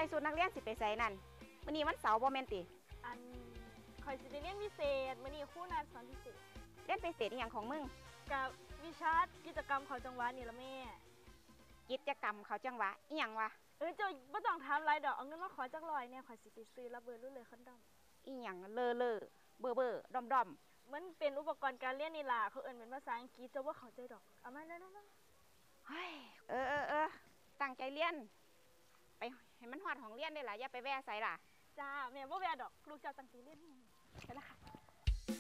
สุดนักเรียนสิไปไสนั่นมื้อนี้วันเสาร์บ่แม่นติอันคอยสิเรียนพิเศษมื้อนี้ครูนัดสอนพิเศษเรียนพิเศษอีหยังของมึงกับวิชากิจกรรมเขาจังหวัดนี่ละแม่กิจกรรมเขาจังหวะอีหยังวะเจ้าบ่ต้องถามหลายดอกเอาเงินมาขอจักร้อยแน่ขอยสิไปซื้อระเบิดรุ่นเลยคอนดอมอีหยังเลอเบ้อดอมมันเป็นอุปกรณ์การเรียนนี่ล่ะเขาเอิ้นเป็นภาษาอังกฤษเจ้าบ่เข้าใจดอกเอามาเร็วเฮ้ยตั้งใจเรียนไปให้มันฮอดของเรียนได้ล่ะอย่าไปแว่ใส่ล่ะจ้าแม่บ่แวะดอกลูกเจ้าตั้งใจเรียนไปละค่ะ